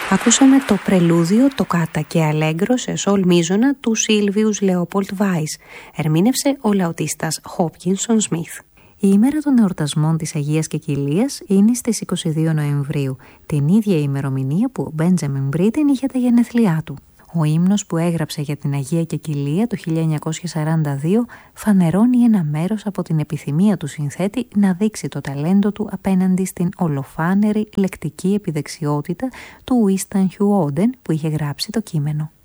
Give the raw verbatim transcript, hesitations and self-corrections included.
Ακούσαμε το πρελούδιο, το κάτα και αλέγκρο σε σολ μίζωνα του Σίλβιους Λέοπολτ Βάις. Ερμήνευσε ο λαοτίστας Χόπκινσον Σμιθ. Η ημέρα των εορτασμών της Αγίας Κεκυλίας είναι στις είκοσι δύο Νοεμβρίου, την ίδια ημερομηνία που ο Μπέντζαμιν Μπρίτεν είχε τα γενέθλιά του. Ο ύμνος που έγραψε για την Αγία Κεκυλία το χίλια εννιακόσια σαράντα δύο φανερώνει ένα μέρος από την επιθυμία του συνθέτη να δείξει το ταλέντο του απέναντι στην ολοφάνερη λεκτική επιδεξιότητα του Ουίσταν Χιου Όντεν που είχε γράψει το κείμενο.